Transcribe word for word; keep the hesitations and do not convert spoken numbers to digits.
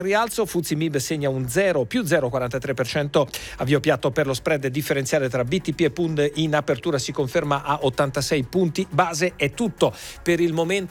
rialzo, Fuzzi Mib segna un zero più zero virgola quarantatré per cento, avvio piatto per lo spread differenziale tra B T P e Pund in apertura si conferma a ottantasei punti base. È tutto per il momento.